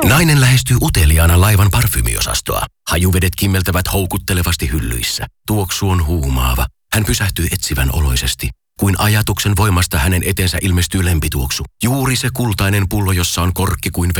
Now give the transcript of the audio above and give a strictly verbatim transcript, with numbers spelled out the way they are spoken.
Nainen lähestyy uteliaana laivan parfymiosastoa. Hajuvedet kimmeltävät houkuttelevasti hyllyissä. Tuoksu on huumaava. Hän pysähtyy etsivän oloisesti. Kuin ajatuksen voimasta hänen eteensä ilmestyy lempituoksu. Juuri se kultainen pullo, jossa on korkki kuin